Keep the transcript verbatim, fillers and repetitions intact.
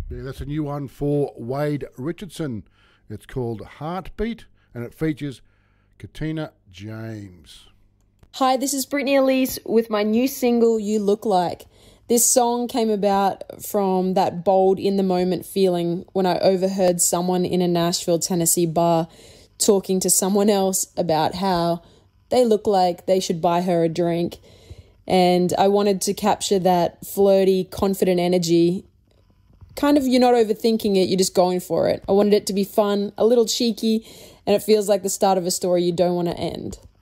Yeah, that's a new one for Wade Richardson. It's called Heartbeat, and it features Katina James. Hi, this is Brittany Elise with my new single, You Look Like. This song came about from that bold in-the-moment feeling when I overheard someone in a Nashville, Tennessee bar talking to someone else about how they look like they should buy her a drink. And I wanted to capture that flirty, confident energy. Kind of, you're not overthinking it, you're just going for it. I wanted it to be fun, a little cheeky, and it feels like the start of a story you don't want to end.